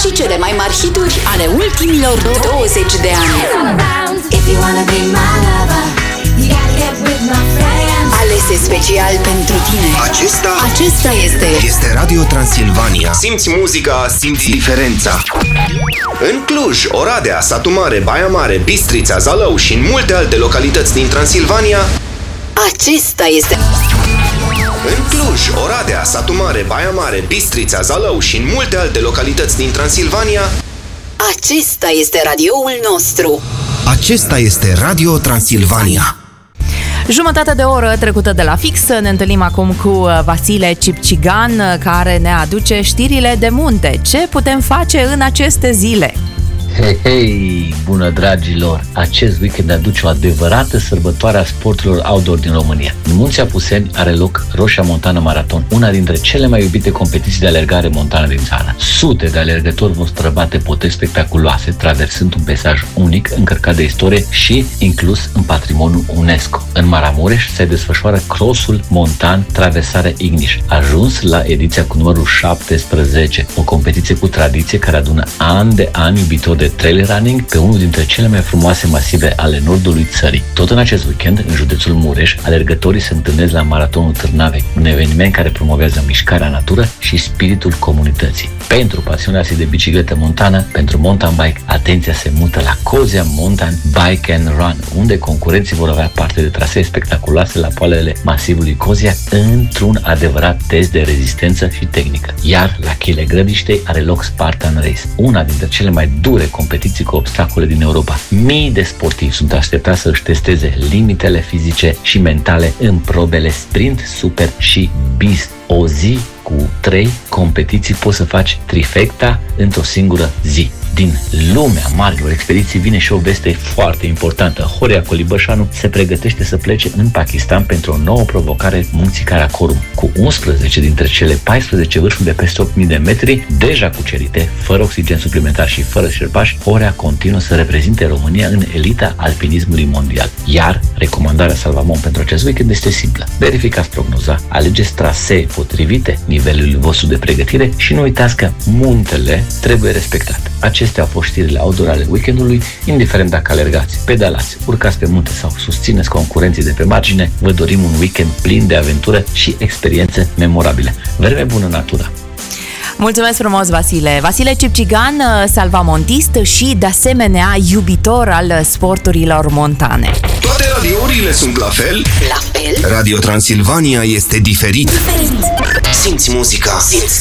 și cele mai mari hituri ale ultimilor 20 de ani. Alese special pentru tine. Acesta este Radio Transilvania. Simți muzica, simți diferența. În Cluj, Oradea, Satu Mare, Baia Mare, Bistrița, Zalău și în multe alte localități din Transilvania. Acesta este. În Cluj, Oradea, Satu Mare, Baia Mare, Bistrița, Zalău și în multe alte localități din Transilvania. Acesta este radioul nostru. Acesta este Radio Transilvania. Jumătate de oră trecută de la fix, ne întâlnim acum cu Vasile Cipcigan, care ne aduce știrile de munte. Ce putem face în aceste zile? Hei, bună dragilor! Acest weekend aduce o adevărată sărbătoare a sporturilor outdoor din România. În Munții Apuseni are loc Roșia Montană Maraton, una dintre cele mai iubite competiții de alergare montană din țară. Sute de alergători vor străbate poteci spectaculoase, traversând un peisaj unic, încărcat de istorie și inclus în patrimoniul UNESCO. În Maramureș se desfășoară crossul montan Traversarea Igniș, ajuns la ediția cu numărul 17, o competiție cu tradiție care adună an de an iubitori de trail running pe unul dintre cele mai frumoase masive ale nordului țării. Tot în acest weekend, în județul Mureș, alergătorii se întâlnesc la Maratonul Târnavei, un eveniment care promovează mișcarea natură și spiritul comunității. Pentru pasionații de bicicletă montană, pentru mountain bike, atenția se mută la Cozia Mountain Bike and Run, unde concurenții vor avea parte de trasee spectaculoase la poalele masivului Cozia într-un adevărat test de rezistență și tehnică. Iar la Chile Grădiștei are loc Spartan Race, una dintre cele mai dure competiții cu obstacole din Europa. Mii de sportivi sunt așteptați să își testeze limitele fizice și mentale în probele sprint, super și beast. O zi cu 3 competiții poți să faci trifecta într-o singură zi. Din lumea marilor expediții vine și o veste foarte importantă. Horia Colibășanu se pregătește să plece în Pakistan pentru o nouă provocare, Munții Karakorum. Cu 11 dintre cele 14 vârfuri de peste 8.000 de metri deja cucerite, fără oxigen suplimentar și fără șerpași, Horia continuă să reprezinte România în elita alpinismului mondial. Iar recomandarea Salvamon pentru acest weekend este simplă. Verificați prognoza, alegeți trasee potrivite nivelului vostru de pregătire și nu uitați că muntele trebuie respectat. Acestea au fost știrile outdoor ale weekendului. Indiferent dacă alergați, pedalați, urcați pe munte sau susțineți concurenții de pe margine, vă dorim un weekend plin de aventură și experiențe memorabile. Vreme bună în natură! Mulțumesc frumos, Vasile! Vasile Cipcigan, salvamontist și, de asemenea, iubitor al sporturilor montane. Toate radiourile sunt la fel? La fel? Radio Transilvania este diferit. Simți muzica.